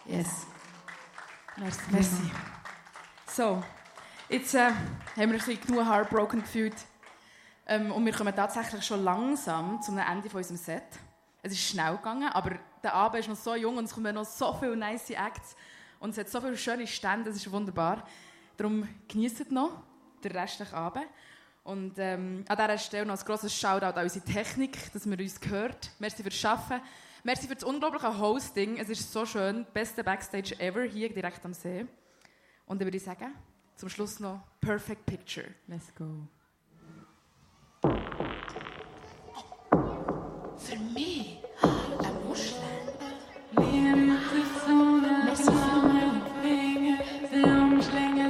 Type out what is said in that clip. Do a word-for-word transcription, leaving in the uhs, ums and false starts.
Yes. Merci. Merci. So, jetzt äh, haben wir ein bisschen genug heartbroken gefühlt. Ähm, und wir kommen tatsächlich schon langsam zum Ende von unserem Set. Es ist schnell gegangen, aber der Abend ist noch so jung und es kommen noch so viele nice Acts. Und es hat so viele schöne Stände, das ist wunderbar. Darum genießt noch den restlichen Abend. Und ähm, an dieser Stelle noch ein grosses Shoutout an unsere Technik, dass man uns hört. Merci fürs Arbeiten. Merci für das unglaubliche Hosting. Es ist so schön. Beste Backstage ever, hier direkt am See. Und dann würde ich sagen, zum Schluss noch Perfect Picture. Let's go.